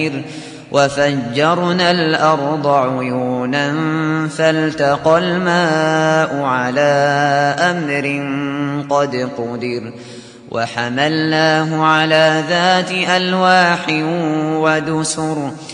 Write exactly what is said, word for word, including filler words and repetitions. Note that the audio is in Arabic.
وفجرنا الأرض عيونا فالتقى الماء على أمر قد قدر وحملناه على ذات ألواح ودسر